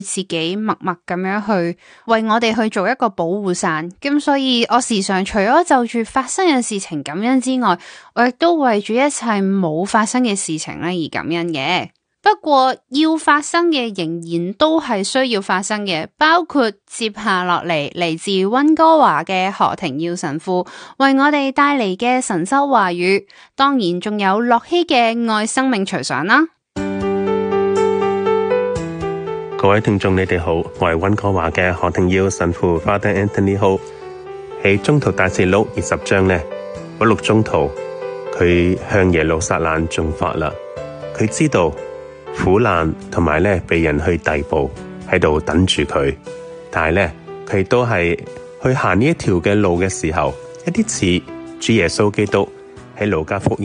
自己默默咁樣去為我哋去做一個保護傘。咁所以我時常除咗就住發生嘅事情感恩之外，我亦都為住一切冇發生嘅事情咧而感恩嘅。不過要發生嘅仍然都係需要發生嘅，包括接下落嚟嚟自溫哥華嘅何庭耀神父為我哋帶嚟嘅神修話語，當然仲有樂希嘅愛生命隨想啦。 各位聽眾你哋好，我係溫哥華嘅何庭耀神父 Father Anthony Ho。喺宗徒大事錄20章呢，保祿宗徒佢向耶路撒冷進發啦，佢知道苦難同埋咧被人去逮捕喺度等住佢，但係咧佢都係去行呢一條嘅路嘅時候，一啲似主耶穌基督喺路加福音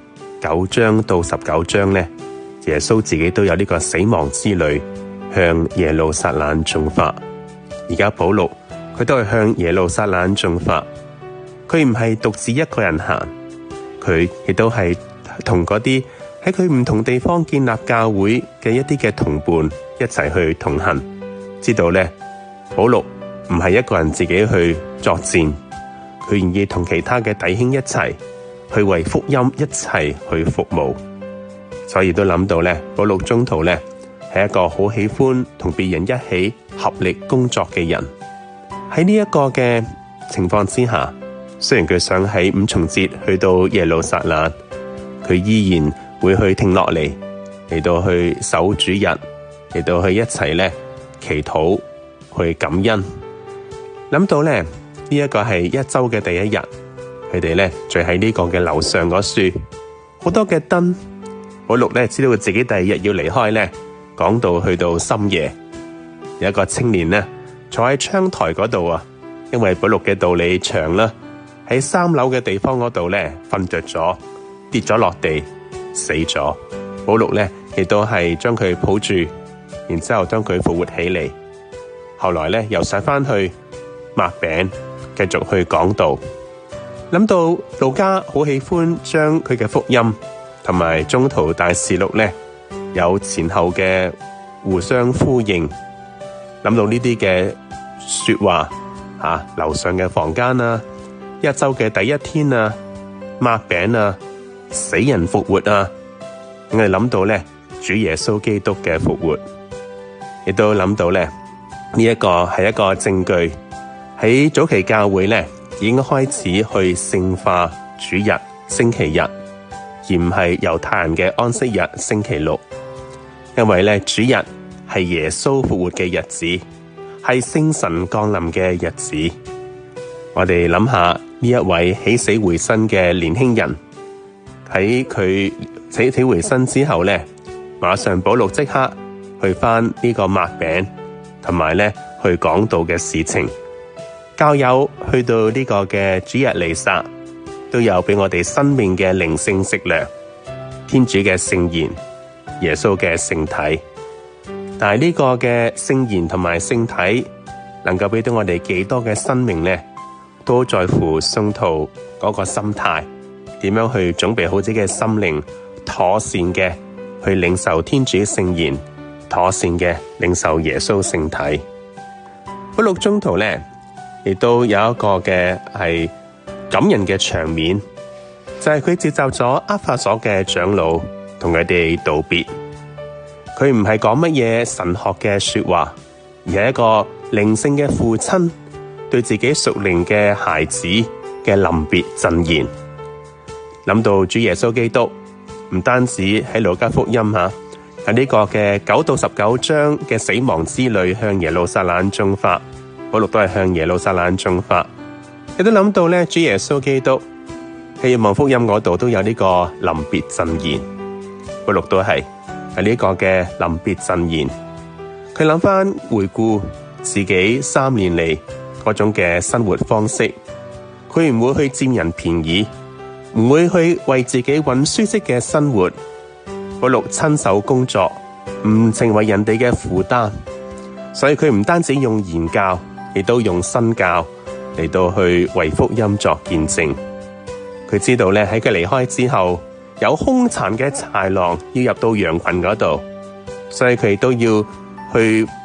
9章到19章咧，耶穌自己都有呢個死亡之旅向耶路撒冷進發。而家保祿佢都係向耶路撒冷進發，佢唔係獨自一個人行，佢亦都係同嗰啲喺佢唔同地方建立教會嘅一啲嘅同伴一齊去同行。知道咧，保祿唔係一個人自己去作戰，佢願意同其他嘅弟兄一齊去為福音一齊去服務。所以都諗到咧，保祿宗徒咧係一個好喜歡同別人一起合力工作嘅人。喺呢一個嘅情況之下，雖然佢想喺五重節去到耶路撒冷，佢依然會去停落嚟到去守主日，嚟到去一齊咧祈禱去感恩。諗到咧呢一個係一周嘅第一日，佢哋咧聚喺呢個嘅樓上嗰處，好多嘅燈。保祿咧知道自己第二日要離開咧，講到去到深夜，有一個青年咧坐喺窗台嗰度啊，因為保祿嘅道理長啦，喺3樓嘅地方嗰度咧瞓着咗，跌咗落地死咗。保祿咧亦都係將佢抱住，然之後將佢復活起嚟。後來咧又上翻去擘餅，繼續去講道。諗到路加好喜歡將佢嘅福音同埋宗徒大事錄咧有前後嘅互相呼應。諗到呢啲嘅說話樓上嘅房間啊，一周嘅第一天啊，擘餅啊，死人復活啊，我哋諗到咧主耶穌基督嘅復活，亦都諗到咧呢一個係一個證據，喺早期教會咧已經開始去聖化主日星期日，而唔係猶太人嘅安息日星期六。因為咧主日係耶穌復活嘅日子，係聖神降臨嘅日子。我哋諗下呢一位起死回生嘅年輕人，喺佢起死回生之後咧，馬上保祿即刻去翻呢個擘餅同埋咧去講道嘅事情。教友去到呢個嘅主日彌撒，都有俾我哋生命嘅靈性食糧，天主嘅聖言，耶穌嘅聖體。但係呢個嘅聖言同埋聖體能夠俾到我哋幾多嘅生命呢？都在乎信徒嗰個心態，點樣去準備好自己嘅心靈，妥善嘅去領受天主聖言，妥善嘅領受耶穌聖體。保祿宗徒呢亦都有一個嘅係感人嘅場面，就係佢接受咗厄法所嘅長老同佢哋道別。佢唔係講乜嘢神學嘅說話，而係一個靈性嘅父親對自己屬靈嘅孩子嘅臨別贈言。諗到主耶穌基督唔單止喺路加福音喺呢個嘅9到19章嘅死亡之旅向耶路撒冷進發，保祿都係向耶路撒冷進發。亦都諗到咧主耶穌基督喺若望福音嗰度都有呢個臨別贈言，保祿都係呢個嘅臨別贈言。佢諗翻回顧自己3年嚟嗰種嘅生活方式，佢唔會去佔人便宜，唔會去為自己揾舒適嘅生活。保祿親手工作，唔成為人哋嘅負擔，所以佢唔單止用言教，亦都用身教嚟到去為福音作見證。佢知道咧喺佢離開之後，有兇殘嘅豺狼要入到羊群嗰度，所以佢都要去